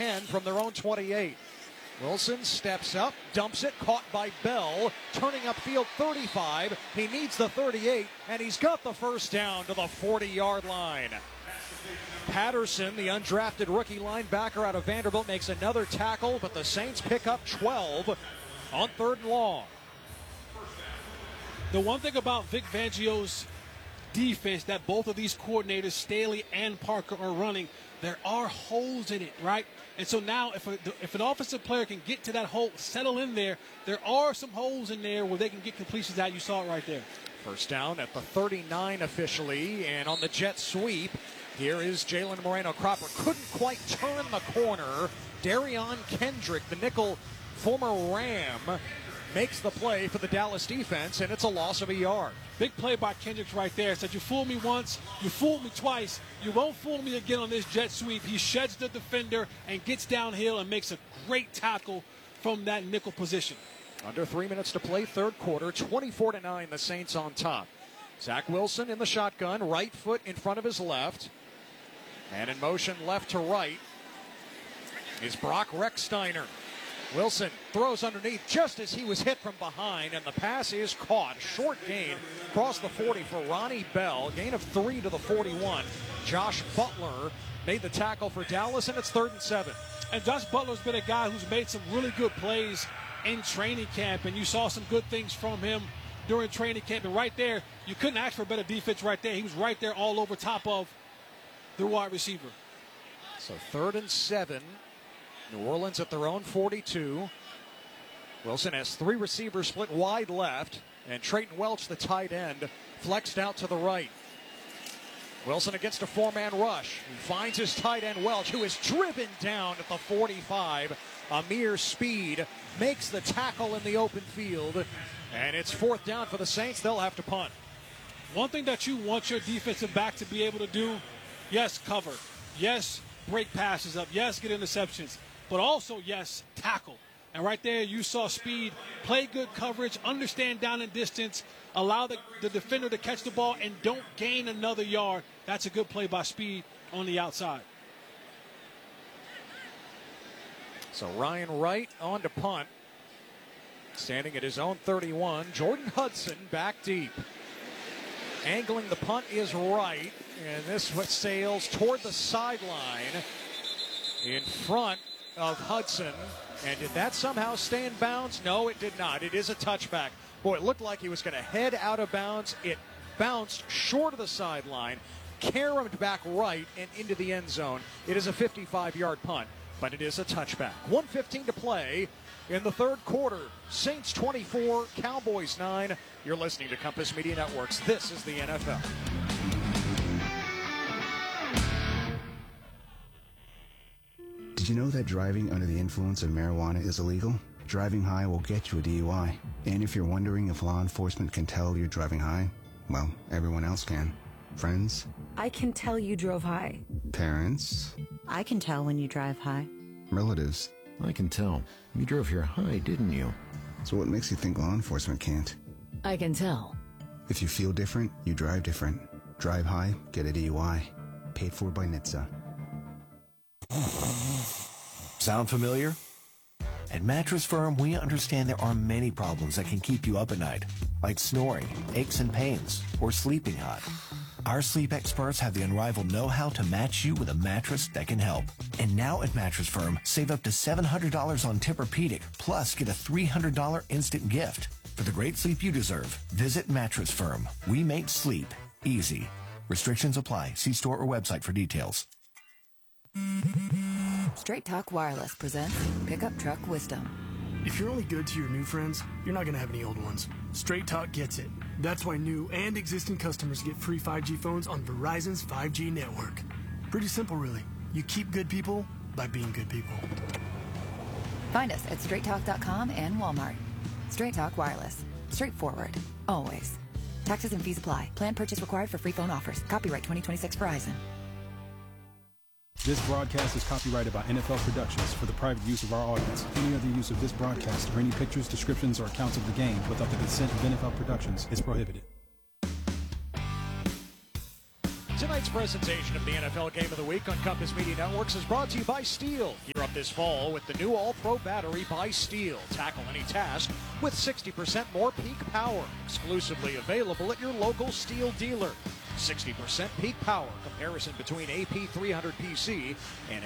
10 from their own 28. Wilson steps up, dumps it, caught by Bell, turning upfield 35. He needs the 38, and he's got the first down to the 40-yard line. Patterson, the undrafted rookie linebacker out of Vanderbilt, makes another tackle, but the Saints pick up 12 on 3rd and long. The one thing about Vic Fangio's defense that both of these coordinators, Staley and Parker, are running, there are holes in it, right? And so now if an offensive player can get to that hole, settle in there, there are some holes in there where they can get completions out. You saw it right there. First down at the 39 officially, and on the jet sweep, here is Jalen Moreno-Cropper. Couldn't quite turn the corner. Darion Kendrick, the nickel former Ram, makes the play for the Dallas defense, and it's a loss of a yard. Big play by Kendricks right there. Said, you fooled me once, you fooled me twice, you won't fool me again on this jet sweep. He sheds the defender and gets downhill and makes a great tackle from that nickel position. Under 3 minutes to play, 3rd quarter, 24-9, the Saints on top. Zach Wilson in the shotgun, right foot in front of his left. And in motion left to right is Brock Rechsteiner. Wilson throws underneath just as he was hit from behind, and the pass is caught. Short gain across the 40 for Ronnie Bell. Gain of 3 to the 41. Josh Butler made the tackle for Dallas, and it's 3rd and 7. And Josh Butler's been a guy who's made some really good plays in training camp, and you saw some good things from him during training camp. And right there, you couldn't ask for a better defense right there. He was right there all over top of the wide receiver. So 3rd and 7. New Orleans at their own 42. Wilson has 3 receivers split wide left, and Trayton Welch, the tight end, flexed out to the right. Wilson against a 4-man rush. He finds his tight end Welch, who is driven down at the 45. Amir Speed makes the tackle in the open field, and it's 4th down for the Saints. They'll have to punt. One thing that you want your defensive back to be able to do, yes, cover. Yes, break passes up. Yes, get interceptions. But also, yes, tackle. And right there, you saw Speed play good coverage, understand down and distance, allow the defender to catch the ball, and don't gain another yard. That's a good play by Speed on the outside. So Ryan Wright on to punt. Standing at his own 31. Jordan Hudson back deep. Angling the punt is right. And this sails toward the sideline in front of Hudson. And did that somehow stay in bounds? No, it did not. It is a touchback. Boy, it looked like he was going to head out of bounds. It bounced short of the sideline, caromed back right and into the end zone. It is a 55-yard punt, but it is a touchback. 1:15 to play in the 3rd quarter. Saints 24, Cowboys 9. You're listening to Compass Media Networks. This is the NFL. Did you know that driving under the influence of marijuana is illegal? Driving high will get you a DUI. And if you're wondering if law enforcement can tell you're driving high, well, everyone else can. Friends? I can tell you drove high. Parents? I can tell when you drive high. Relatives? I can tell. You drove here high, didn't you? So what makes you think law enforcement can't? I can tell. If you feel different, you drive different. Drive high, get a DUI. Paid for by NHTSA. Sound familiar? At Mattress Firm, we understand there are many problems that can keep you up at night, like snoring, aches and pains, or sleeping hot. Our sleep experts have the unrivaled know-how to match you with a mattress that can help. And now at Mattress Firm, save up to $700 on Tempur-Pedic, plus get a $300 instant gift. For the great sleep you deserve, visit Mattress Firm. We make sleep easy. Restrictions apply. See store or website for details. Straight Talk Wireless presents Pickup Truck Wisdom. If you're only good to your new friends, you're not going to have any old ones. Straight Talk gets it. That's why new and existing customers get free 5G phones on Verizon's 5G network. Pretty simple, really. You keep good people by being good people. Find us at straighttalk.com and Walmart. Straight Talk Wireless. Straightforward. Always. Taxes and fees apply. Plan purchase required for free phone offers. Copyright 2026 Verizon. This broadcast is copyrighted by NFL Productions for the private use of our audience. Any other use of this broadcast or any pictures, descriptions, or accounts of the game without the consent of NFL Productions is prohibited. Tonight's presentation of the NFL Game of the Week on Compass Media Networks is brought to you by Steel. Gear up this fall with the new All-Pro battery by Steel. Tackle any task with 60% more peak power. Exclusively available at your local Steel dealer. 60% peak power comparison between AP300PC and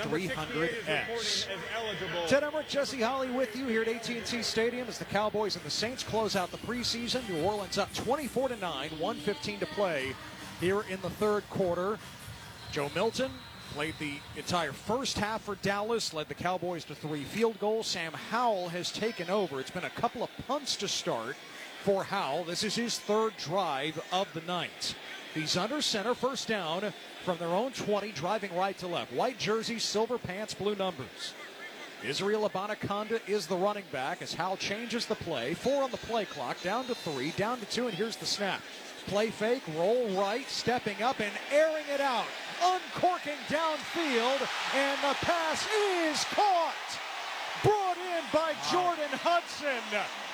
AP300S. Ted Emmerich, Jesse Holley with you here at AT&T Stadium as the Cowboys and the Saints close out the preseason. New Orleans up 24-9, 1:15 to play here in the third quarter. Joe Milton played the entire first half for Dallas, led the Cowboys to 3 field goals. Sam Howell has taken over. It's been a couple of punts to start for Howell. This is his third drive of the night. He's under center, first down from their own 20, driving right to left. White jersey, silver pants, blue numbers. Israel Abanikanda is the running back as Howell changes the play. 4 on the play clock, down to 3, down to 2, and here's the snap. Play fake, roll right, stepping up and airing it out. Uncorking downfield, and the pass is caught. Brought in by Jordan Hudson.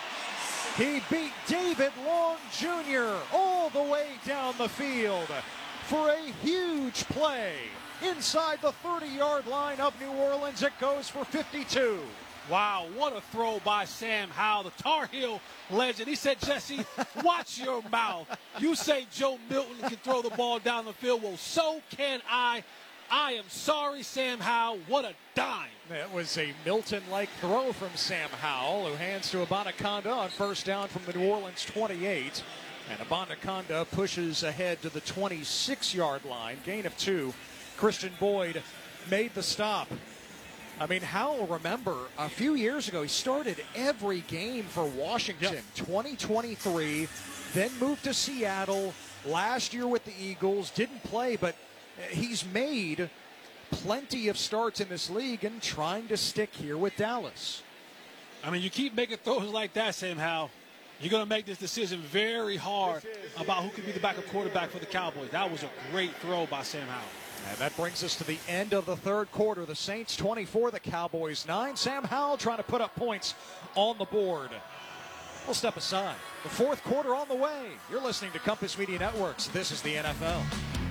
He beat David Long Jr. all the way down the field for a huge play. Inside the 30-yard line of New Orleans, it goes for 52. Wow, what a throw by Sam Howell, the Tar Heel legend. He said, Jesse, watch your mouth. You say Joe Milton can throw the ball down the field. Well, so can I. I am sorry, Sam Howell. What a dime. That was a Milton-like throw from Sam Howell, who hands to Abanikanda on first down from the New Orleans 28. And Abanikanda pushes ahead to the 26-yard line. Gain of 2. Christian Boyd made the stop. I mean, Howell, remember, a few years ago, he started every game for Washington. Yep. 2023, then moved to Seattle. Last year with the Eagles, didn't play, but he's made plenty of starts in this league and trying to stick here with Dallas. I mean, you keep making throws like that, Sam Howell, you're going to make this decision very hard about who could be the backup quarterback for the Cowboys. That was a great throw by Sam Howell. And that brings us to the end of the third quarter. The Saints 24, the Cowboys 9. Sam Howell trying to put up points on the board. We'll step aside. The fourth quarter on the way. You're listening to Compass Media Networks. This is the NFL.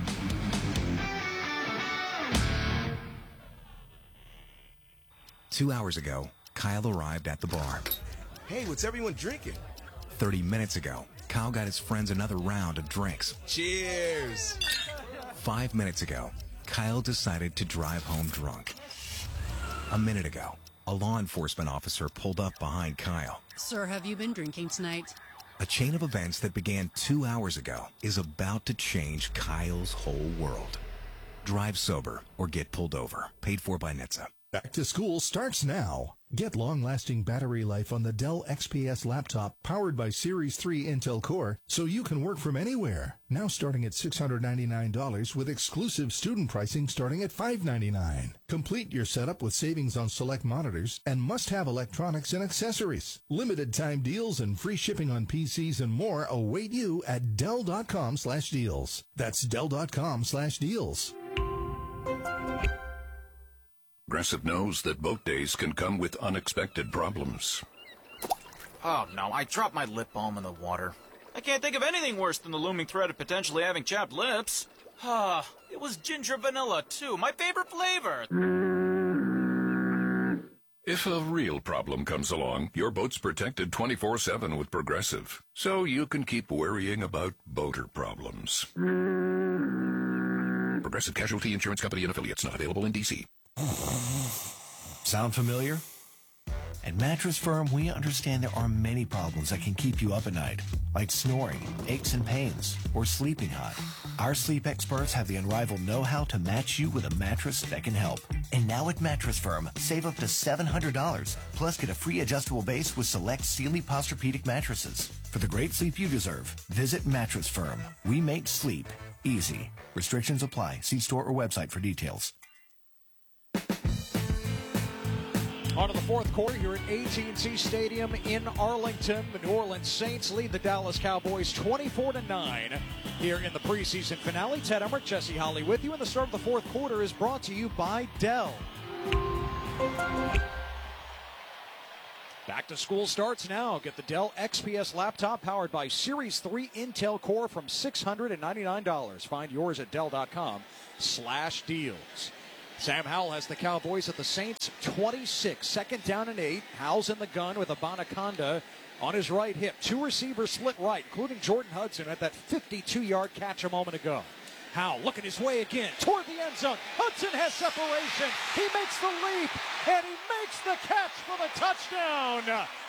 Two hours ago, Kyle arrived at the bar. Hey, what's everyone drinking? 30 minutes ago, Kyle got his friends another round of drinks. Cheers! 5 minutes ago, Kyle decided to drive home drunk. A minute ago, a law enforcement officer pulled up behind Kyle. Sir, have you been drinking tonight? A chain of events that began 2 hours ago is about to change Kyle's whole world. Drive sober or get pulled over. Paid for by NHTSA. Back to school starts now. Get long-lasting battery life on the Dell XPS laptop powered by Series 3 Intel Core so you can work from anywhere. Now starting at $699 with exclusive student pricing starting at $599. Complete your setup with savings on select monitors and must-have electronics and accessories. Limited time deals and free shipping on PCs and more await you at Dell.com/deals. That's Dell.com/deals. Progressive knows that boat days can come with unexpected problems. Oh, no, I dropped my lip balm in the water. I can't think of anything worse than the looming threat of potentially having chapped lips. It was ginger vanilla, too, my favorite flavor. If a real problem comes along, your boat's protected 24/7 with Progressive, so you can keep worrying about boater problems. Progressive Casualty Insurance Company and Affiliates, not available in D.C. Sound familiar? At Mattress Firm, we understand there are many problems that can keep you up at night, like snoring, aches and pains, or sleeping hot. Our sleep experts have the unrivaled know-how to match you with a mattress that can help. And now at Mattress Firm, save up to $700, plus get a free adjustable base with select Sealy Posturepedic mattresses. For the great sleep you deserve, visit Mattress Firm. We make sleep easy. Restrictions apply. See store or website for details. On to the fourth quarter here at AT&T Stadium in Arlington. The New Orleans Saints lead the Dallas Cowboys 24-9 here in the preseason finale. Ted Emmerich, Jesse Holley with you. And the start of the fourth quarter is brought to you by Dell. Back to school starts now. Get the Dell XPS laptop powered by Series 3 Intel Core from $699. Find yours at Dell.com/deals. Sam Howell has the Cowboys at the Saints 26. Second down and 8. Howell's in the gun with Abanaconda on his right hip. Two receivers split right, including Jordan Hudson at that 52-yard catch a moment ago. Howell looking his way again toward the end zone. Hudson has separation. He makes the leap, and he makes the catch for the touchdown.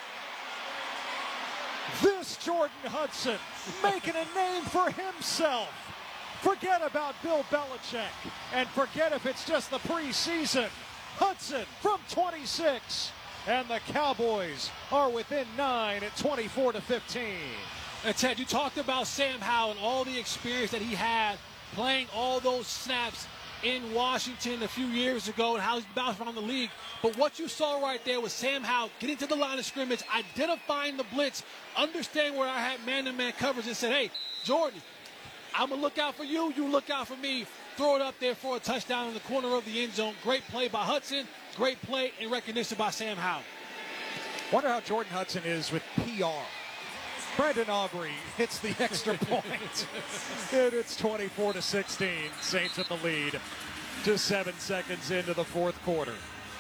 This Jordan Hudson making a name for himself. Forget about Bill Belichick, and forget if it's just the preseason. Hudson from 26, and the Cowboys are within 9 at 24-15. And Ted, you talked about Sam Howell and all the experience that he had playing all those snaps in Washington a few years ago and how he's bounced around the league. But what you saw right there was Sam Howell getting to the line of scrimmage, identifying the blitz, understanding where I had man-to-man coverage, and said, hey, Jordan, I'm going to look out for you, you look out for me. Throw it up there for a touchdown in the corner of the end zone. Great play by Hudson, great play and recognition by Sam Howell. Wonder how Jordan Hudson is with PR. Brandon Aubrey hits the extra point. And it's 24-16. Saints at the lead. Just 7 seconds into the fourth quarter.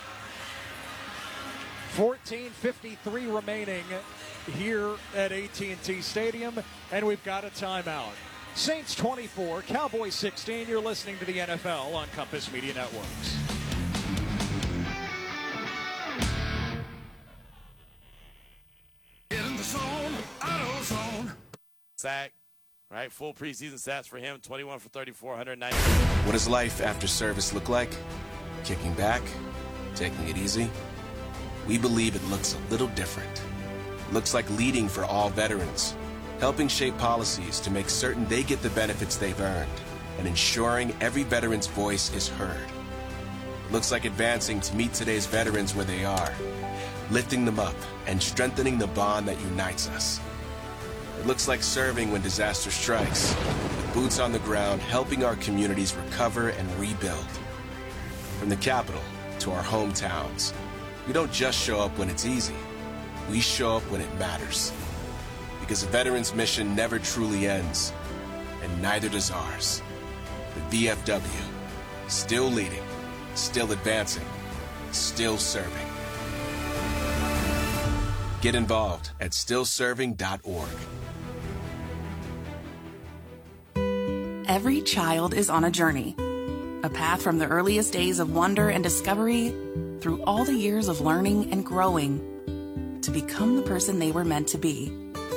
14:53 remaining here at AT&T Stadium, and we've got a timeout. Saints 24, Cowboys 16. You're listening to the NFL on Compass Media Networks. Get in the zone, AutoZone. Sack, right? Full preseason stats for him, 21 for 34, 190. What does life after service look like? Kicking back? Taking it easy? We believe it looks a little different. It looks like leading for all veterans, helping shape policies to make certain they get the benefits they've earned, and ensuring every veteran's voice is heard. It looks like advancing to meet today's veterans where they are, lifting them up and strengthening the bond that unites us. It looks like serving when disaster strikes, with boots on the ground, helping our communities recover and rebuild. From the capital to our hometowns, we don't just show up when it's easy. We show up when it matters. Because a veteran's mission never truly ends, and neither does ours. The VFW, still leading, still advancing, still serving. Get involved at stillserving.org. Every child is on a journey. A path from the earliest days of wonder and discovery through all the years of learning and growing to become the person they were meant to be.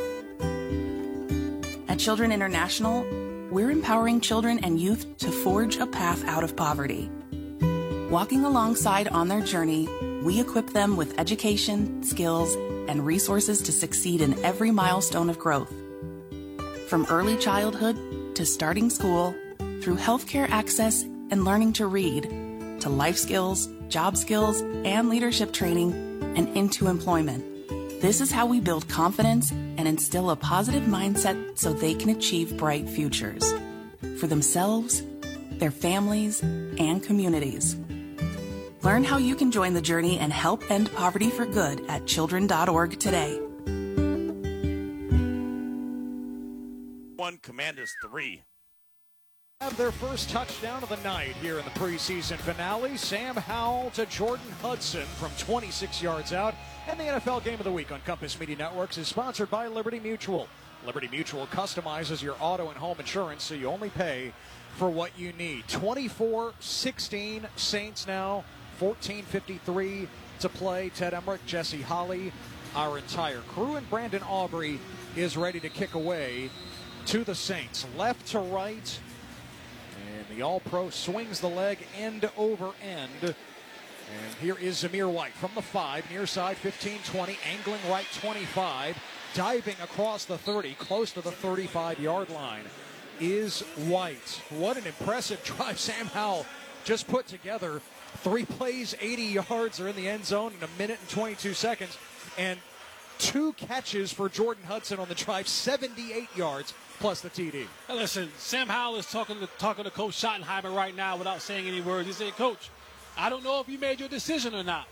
At Children International, we're empowering children and youth to forge a path out of poverty. Walking alongside on their journey, we equip them with education, skills, and resources to succeed in every milestone of growth. From early childhood to starting school, through healthcare access and learning to read, to life skills, job skills, and leadership training, and into employment. This is how we build confidence and instill a positive mindset so they can achieve bright futures for themselves, their families, and communities. Learn how you can join the journey and help end poverty for good at children.org today. 1, Commanders 3. Have their first touchdown of the night here in the preseason finale. Sam Howell to Jordan Hudson from 26 yards out. And the NFL Game of the Week on Compass Media Networks is sponsored by Liberty Mutual. Liberty Mutual customizes your auto and home insurance so you only pay for what you need. 24-16 Saints now. 14:53 to play. Ted Emmerich, Jesse Holley, our entire crew, and Brandon Aubrey is ready to kick away to the Saints. Left to right, and the All-Pro swings the leg end over end. And here is Zamir White from the 5, near side 15-20, angling right 25, diving across the 30, close to the 35-yard line is White. What an impressive drive Sam Howell just put together. 3 plays, 80 yards are in the end zone in 1 minute and 22 seconds. And 2 catches for Jordan Hudson on the drive, 78 yards plus the TD. Hey, listen, Sam Howell is talking to Coach Schottenheimer right now without saying any words. He said, Coach, I don't know if you made your decision or not.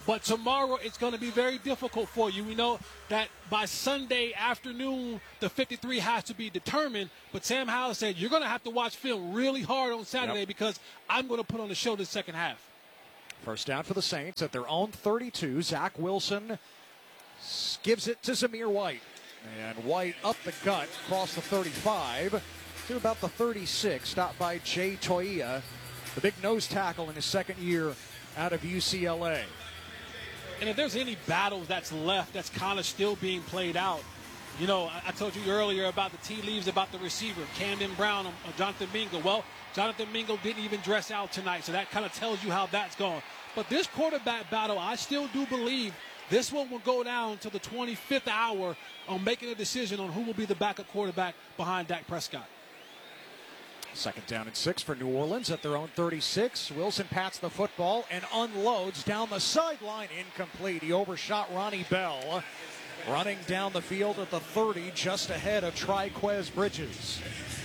But tomorrow it's going to be very difficult for you. We know that by Sunday afternoon, the 53 has to be determined. But Sam Howell said, you're going to have to watch film really hard on Saturday because I'm going to put on the show the second half. First down for the Saints at their own 32. Zach Wilson gives it to Zamir White. And White up the gut, across the 35 to about the 36. Stopped by Jay Toia, the big nose tackle in his second year out of UCLA. And if there's any battles that's left that's kind of still being played out, you know, I told you earlier about the tea leaves about the receiver, Camden Brown or Jonathan Mingo. Well, Jonathan Mingo didn't even dress out tonight, so that kind of tells you how that's going. But this quarterback battle, I still do believe this one will go down to the 25th hour on making a decision on who will be the backup quarterback behind Dak Prescott. Second down and 6 for New Orleans at their own 36. Wilson pats the football and unloads down the sideline. Incomplete. He overshot Ronnie Bell. Running down the field at the 30, just ahead of Triquez Bridges.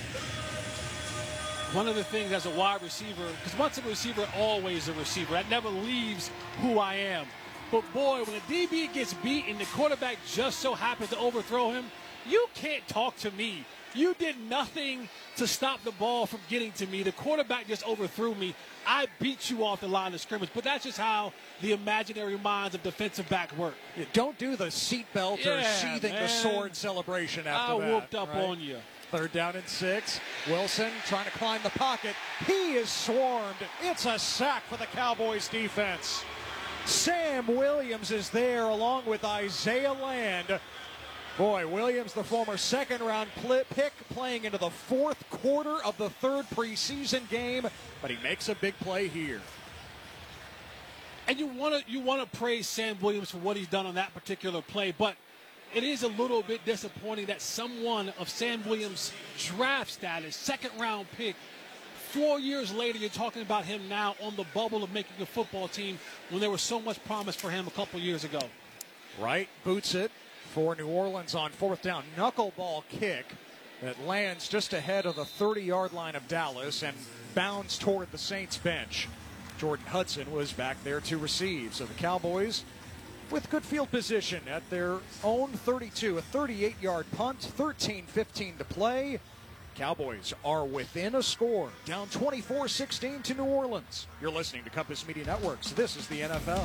One of the things as a wide receiver, because once a receiver, always a receiver. That never leaves who I am. But boy, when a DB gets beat and the quarterback just so happens to overthrow him, you can't talk to me. You did nothing to stop the ball from getting to me. The quarterback just overthrew me. I beat you off the line of scrimmage. But that's just how the imaginary minds of defensive back work. You don't do the seatbelt or sheathing the sword celebration after that. I whooped up on you. Third down and 6. Wilson trying to climb the pocket. He is swarmed. It's a sack for the Cowboys defense. Sam Williams is there along with Isaiah Land. Boy, Williams, the former second-round pick, playing into the fourth quarter of the third preseason game, but he makes a big play here. And you want to praise Sam Williams for what he's done on that particular play, but it is a little bit disappointing that someone of Sam Williams' draft status, second-round pick, 4 years later, you're talking about him now on the bubble of making a football team when there was so much promise for him a couple years ago. Right, boots it for New Orleans on fourth down. Knuckleball kick that lands just ahead of the 30-yard line of Dallas and bounds toward the Saints bench. Jordan Hudson was back there to receive. So the Cowboys with good field position at their own 32. A 38-yard punt, 13:15 to play. Cowboys are within a score, down 24-16 to New Orleans. You're listening to Compass Media Networks. This is the NFL.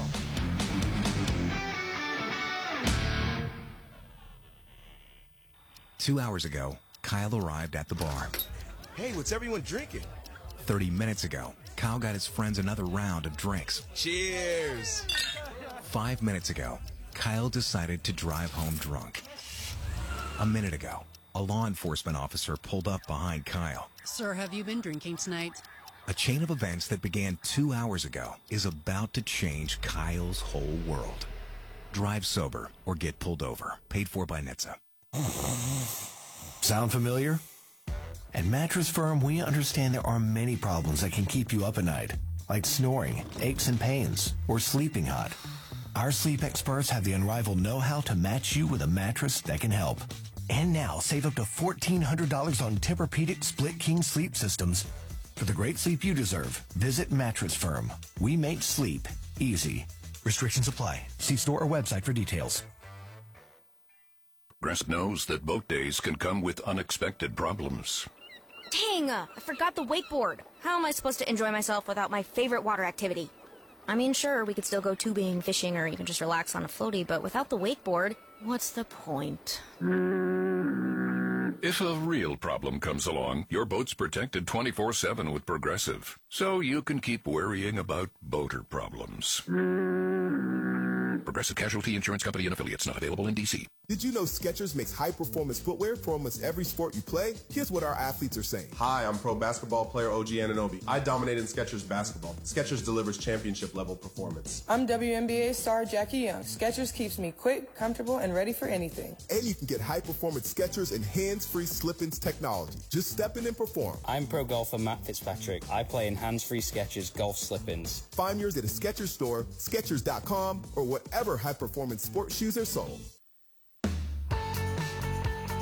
Two hours ago, Kyle arrived at the bar. Hey, what's everyone drinking? 30 minutes ago, Kyle got his friends another round of drinks. Cheers! 5 minutes ago, Kyle decided to drive home drunk. A minute ago, a law enforcement officer pulled up behind Kyle. Sir, have you been drinking tonight? A chain of events that began 2 hours ago is about to change Kyle's whole world. Drive sober or get pulled over. Paid for by NHTSA. Sound familiar? At Mattress Firm, we understand there are many problems that can keep you up at night, like snoring, aches and pains, or sleeping hot. Our sleep experts have the unrivaled know-how to match you with a mattress that can help. And now, save up to $1,400 on Tempur-Pedic Split King sleep systems. For the great sleep you deserve, visit Mattress Firm. We make sleep easy. Restrictions apply. See store or website for details. Grasp knows that boat days can come with unexpected problems. Dang, I forgot the wakeboard. How am I supposed to enjoy myself without my favorite water activity? I mean, sure, we could still go tubing, fishing, or even just relax on a floaty, but without the wakeboard, what's the point? If a real problem comes along, your boat's protected 24/7 with Progressive, so you can keep worrying about boater problems. Progressive Casualty Insurance Company and affiliates, not available in D.C. Did you know Skechers makes high-performance footwear for almost every sport you play? Here's what our athletes are saying. Hi, I'm pro basketball player OG Anunoby. I dominate in Skechers basketball. Skechers delivers championship-level performance. I'm WNBA star Jackie Young. Skechers keeps me quick, comfortable, and ready for anything. And you can get high-performance Skechers and hands-free slip-ins technology. Just step in and perform. I'm pro golfer Matt Fitzpatrick. I play in hands-free Skechers golf slip-ins. Find yours at a Skechers store, Skechers.com, or whatever high-performance sports shoes are sold.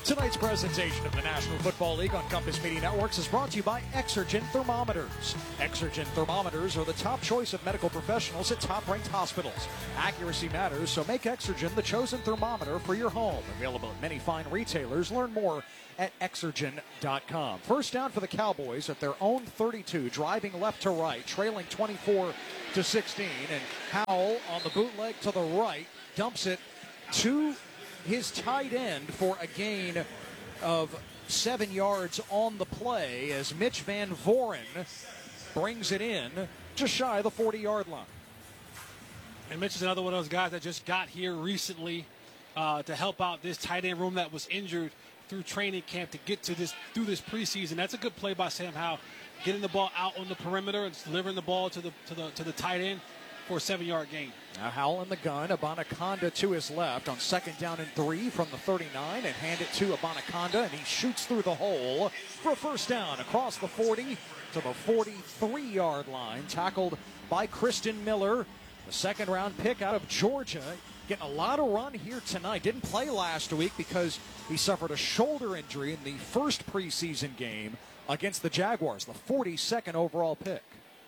Tonight's presentation of the National Football League on Compass Media Networks is brought to you by Exergen Thermometers. Exergen Thermometers are the top choice of medical professionals at top-ranked hospitals. Accuracy matters, so make Exergen the chosen thermometer for your home. Available at many fine retailers. Learn more at Exergen.com. First down for the Cowboys at their own 32, driving left to right, trailing 24-16. And Howell on the bootleg to the right dumps it to his tight end for a gain of 7 yards on the play as Mitch Van Voren brings it in just shy of the 40-yard line. And Mitch is another one of those guys that just got here recently to help out this tight end room that was injured through training camp to get to this through this preseason. That's a good play by Sam Howell, getting the ball out on the perimeter and delivering the ball to the tight end for a 7-yard gain. Now Howell in the gun, Abanikanda to his left on 2nd down and 3 from the 39, and hand it to Abanikanda, and he shoots through the hole for a first down across the 40 to the 43-yard line, tackled by Kristen Miller, the second-round pick out of Georgia. Getting a lot of run here tonight. Didn't play last week because he suffered a shoulder injury in the first preseason game against the Jaguars, the 42nd overall pick.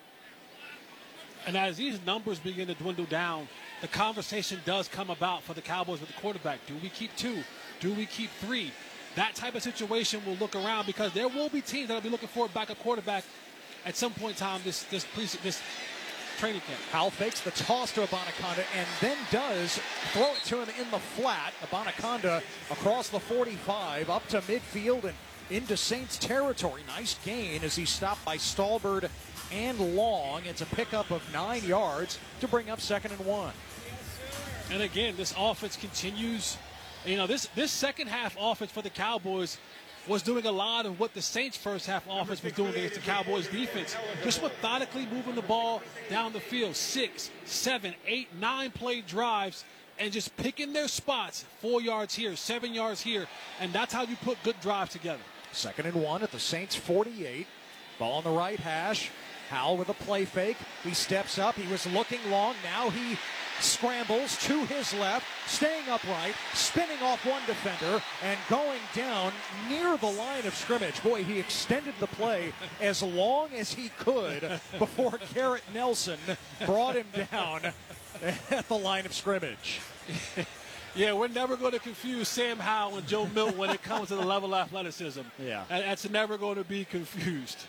And as these numbers begin to dwindle down, the conversation does come about for the Cowboys with the quarterback. Do we keep 2? Do we keep 3? That type of situation will look around because there will be teams that will be looking for a backup quarterback at some point in time this training camp. Howell fakes the toss to Abanikanda and then does throw it to him in the flat. Abanikanda across the 45 up to midfield and into Saints territory. Nice gain as he's stopped by Stallbird and Long. It's a pickup of 9 yards to bring up 2nd and 1. And again, this offense continues. You know, this second half offense for the Cowboys was doing a lot of what the Saints first half offense was doing against the Cowboys defense. Just methodically moving the ball down the field. 6, 7, 8, 9 play drives and just picking their spots. 4 yards here, 7 yards here. And that's how you put good drives together. 2nd and 1 at the Saints 48. Ball on the right hash. Howell with a play fake. He steps up. He was looking long. Now he scrambles to his left, staying upright, spinning off one defender, and going down near the line of scrimmage. Boy, he extended the play as long as he could before Garrett Nelson brought him down at the line of scrimmage. Yeah, we're never going to confuse Sam Howell and Joe Milton when it comes to the level of athleticism. Yeah. That's never going to be confused.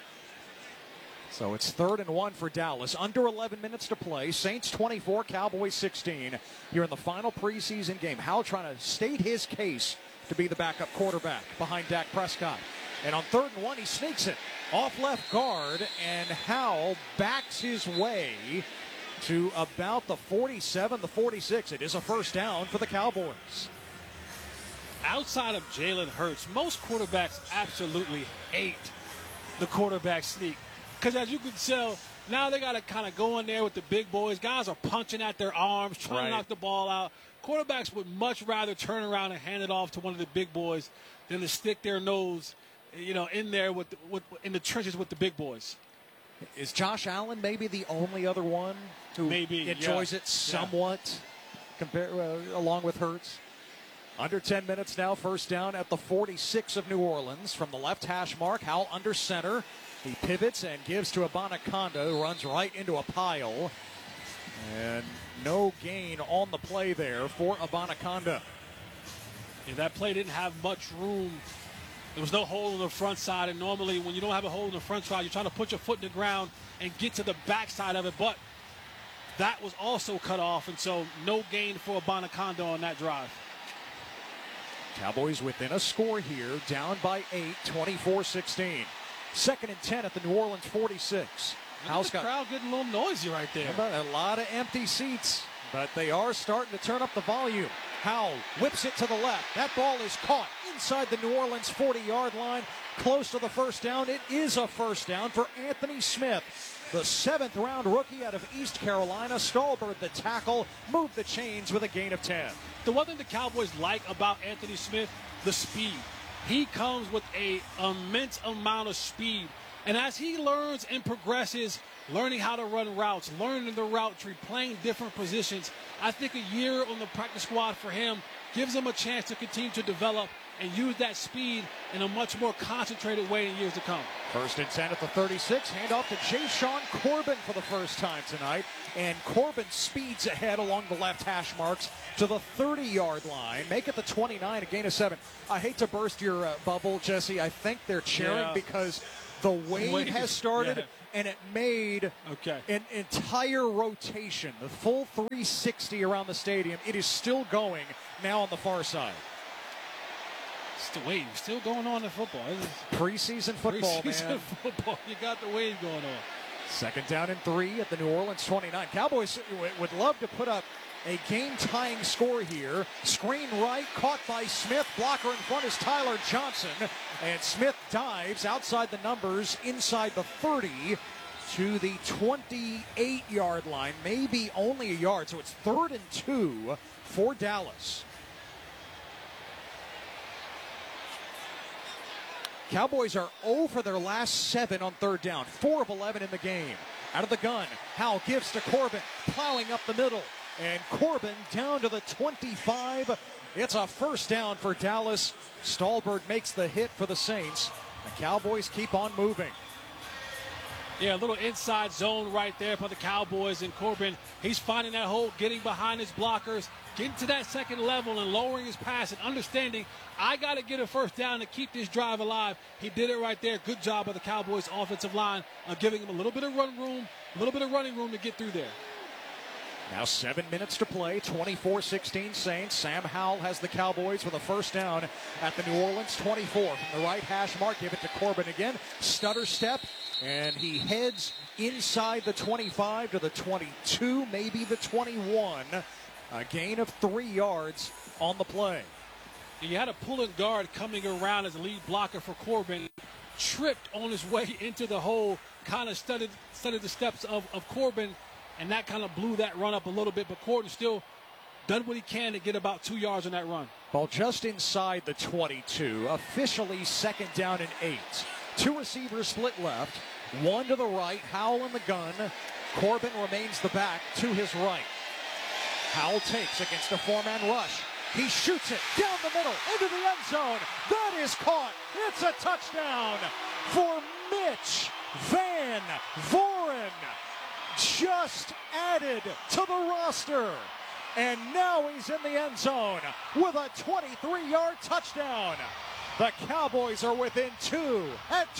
So it's 3rd and 1 for Dallas. Under 11 minutes to play. Saints 24, Cowboys 16. Here in the final preseason game. Howell trying to state his case to be the backup quarterback behind Dak Prescott. And on 3rd and 1, he sneaks it off left guard, and Howell backs his way to about the 47, the 46. It is a first down for the Cowboys. Outside of Jalen Hurts, most quarterbacks absolutely hate the quarterback sneak. Because as you can tell, now they got to kind of go in there with the big boys. Guys are punching at their arms, trying to knock the ball out. Quarterbacks would much rather turn around and hand it off to one of the big boys than to stick their nose, in there in the trenches with the big boys. Is Josh Allen maybe the only other one who enjoys it somewhat along with Hurts? Under 10 minutes now, first down at the 46 of New Orleans. From the left hash mark, Howell under center. He pivots and gives to Abanikanda, who runs right into a pile. And no gain on the play there for Abanikanda. Yeah, that play didn't have much room. There was no hole in the front side, and normally when you don't have a hole in the front side, you're trying to put your foot in the ground and get to the backside of it, but that was also cut off, and so no gain for Abanikanda on that drive. Cowboys within a score here, down by 8, 24-16. 2nd and 10 at the New Orleans 46. How's the crowd getting a little noisy right there? A lot of empty seats, but they are starting to turn up the volume. Howell whips it to the left. That ball is caught inside the New Orleans 40-yard line, close to the first down. It is a first down for Anthony Smith, the 7th-round rookie out of East Carolina. Stallbird, the tackle, moved the chains with a gain of 10. The one thing the Cowboys like about Anthony Smith, the speed. He comes with an immense amount of speed. And as he learns and progresses, learning how to run routes, learning the route tree, playing different positions, I think a year on the practice squad for him gives him a chance to continue to develop and use that speed in a much more concentrated way in years to come. 1st and 10 at the 36. Handoff to Jashawn Corbin for the first time tonight. And Corbin speeds ahead along the left hash marks to the 30-yard line. Make it the 29, a gain of 7. I hate to burst your bubble, Jesse. I think they're cheering because the wave has started, and it made an entire rotation, the full 360 around the stadium. It is still going now on the far side. It's the wave still going on in football. Preseason football, man. Football. You got the wave going on. 2nd down and 3 at the New Orleans 29. Cowboys would love to put up a game-tying score here. Screen right, caught by Smith. Blocker in front is Tyler Johnson. And Smith dives outside the numbers, inside the 30 to the 28-yard line. Maybe only a yard, so it's 3rd and 2 for Dallas. Cowboys are 0 for their last 7 on 3rd down. 4 of 11 in the game. Out of the gun, Howell gives to Corbin, plowing up the middle. And Corbin down to the 25. It's a 1st down for Dallas. Stallberg makes the hit for the Saints. The Cowboys keep on moving. Yeah, a little inside zone right there for the Cowboys. And Corbin, he's finding that hole, getting behind his blockers, getting to that second level and lowering his pass and understanding, I got to get a 1st down to keep this drive alive. He did it right there. Good job by the Cowboys offensive line of giving him a little bit of running room to get through there. Now 7 minutes to play, 24-16 Saints. Sam Howell has the Cowboys with a 1st down at the New Orleans 24. From the right hash mark, give it to Corbin again. Stutter step, and he heads inside the 25 to the 22, maybe the 21. A gain of 3 yards on the play. He had a pulling guard coming around as a lead blocker for Corbin. Tripped on his way into the hole, kind of studied the steps of Corbin, and that kind of blew that run up a little bit. But Corbin still done what he can to get about 2 yards on that run. Ball just inside the 22. Officially 2nd down and 8. 2 receivers split left. 1 to the right. Howell in the gun. Corbin remains the back to his right. Howell takes against a 4-man rush. He shoots it down the middle into the end zone. That is caught. It's a touchdown for Mitch Van Voren. Just added to the roster. And now he's in the end zone with a 23-yard touchdown. The Cowboys are within 2 at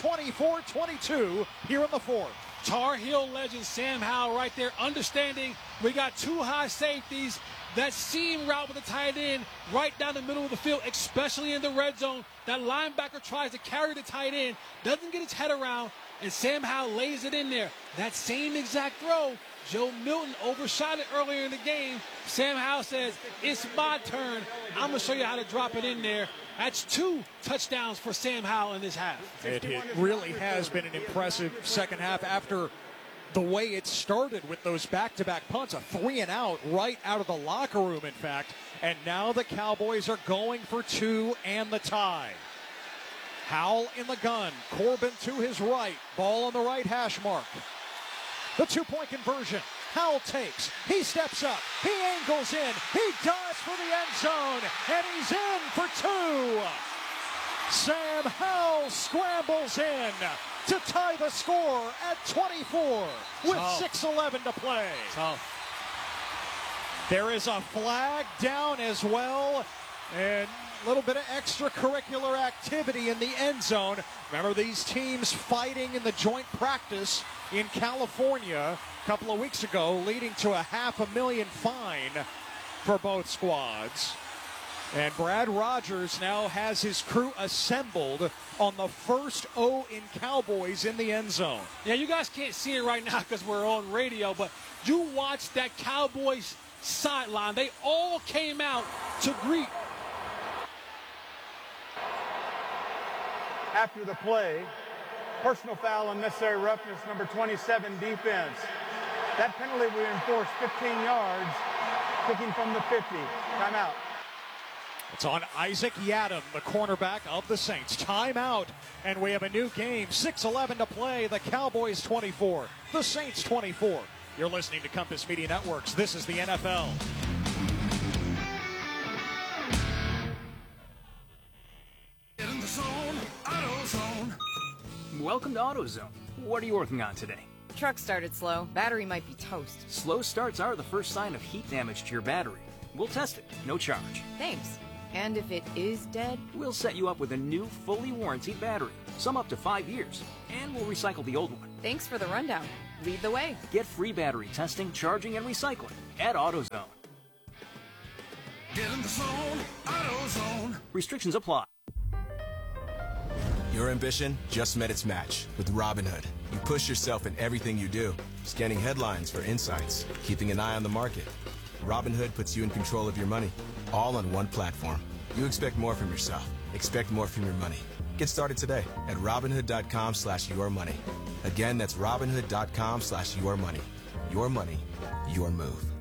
24-22 here in the 4th. Tar Heel legend Sam Howell right there, understanding we got 2 high safeties. That seam route with the tight end right down the middle of the field, especially in the red zone. That linebacker tries to carry the tight end, doesn't get his head around, and Sam Howell lays it in there. That same exact throw, Joe Milton overshot it earlier in the game. Sam Howell says, it's my turn. I'm going to show you how to drop it in there. That's 2 touchdowns for Sam Howell in this half. It really has been an impressive second half after the way it started with those back-to-back punts, a 3-and-out right out of the locker room, in fact. And now the Cowboys are going for 2 and the tie. Howell in the gun. Corbin to his right. Ball on the right hash mark. The 2-point conversion. Howell takes. He steps up. He angles in. He dives for the end zone. And he's in for 2. Sam Howell scrambles in to tie the score at 24 with 6:11 to play. There is a flag down as well, and a little bit of extracurricular activity in the end zone. Remember these teams fighting in the joint practice in California a couple of weeks ago, leading to a $500,000 fine for both squads. And Brad Rogers now has his crew assembled on the first O in Cowboys in the end zone. Yeah, you guys can't see it right now because we're on radio, but you watch that Cowboys sideline. They all came out to greet. After the play, personal foul, unnecessary roughness, number 27, defense. That penalty will enforce 15 yards, kicking from the 50. Timeout. It's on Isaac Yiadom, the cornerback of the Saints. Timeout, and we have a new game. 6:11 to play. The Cowboys 24, the Saints 24. You're listening to Compass Media Networks. This is the NFL. Welcome to AutoZone. What are you working on today? Truck started slow. Battery might be toast. Slow starts are the first sign of heat damage to your battery. We'll test it, no charge. Thanks. And if it is dead? We'll set you up with a new, fully warranted battery, some up to 5 years, and we'll recycle the old one. Thanks for the rundown. Lead the way. Get free battery testing, charging, and recycling at AutoZone. Get in the zone, AutoZone. Restrictions apply. Your ambition just met its match with Robinhood. You push yourself in everything you do, scanning headlines for insights, keeping an eye on the market. Robinhood puts you in control of your money, all on one platform. You expect more from yourself. Expect more from your money. Get started today at Robinhood.com/yourmoney. Again, that's Robinhood.com/yourmoney. Your money, your move.